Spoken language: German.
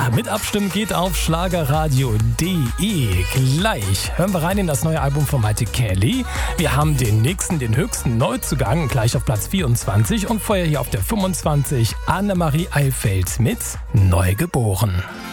mit Abstimmen geht auf schlagerradio.de. Gleich hören wir rein in das neue Album von Maite Kelly. Wir haben den höchsten Neuzugang, gleich auf Platz 24 und vorher hier auf der 25 Annemarie Eifeld mit Neugeboren.